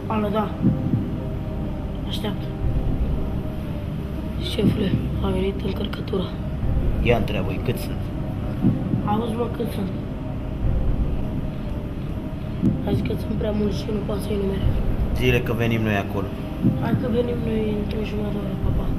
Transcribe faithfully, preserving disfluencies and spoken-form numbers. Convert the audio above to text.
Alo, da. Așteaptă. Șefule, a venit încărcătura. Ia întreabă-i cât sunt. Auzi, mă, cât sunt? A zis că sunt prea mulți și nu poate să-i numere. Zile că venim noi acolo. Hai că venim noi într-o jumătate de oră, papa.